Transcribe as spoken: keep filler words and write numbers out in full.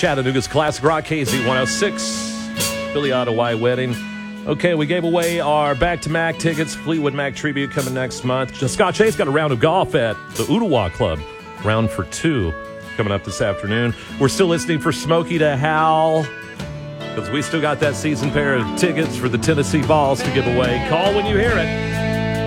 Chattanooga's Classic Rock, K Z one oh six, Billy Ottaway wedding. Okay, we gave away our back-to-Mac tickets, Fleetwood Mac tribute coming next month. Scott Chase got a round of golf at the Ooltewah Club, round for two, coming up this afternoon. We're still listening for Smokey to Howl, because we still got that season pair of tickets for the Tennessee Vols to give away. Call when you hear it.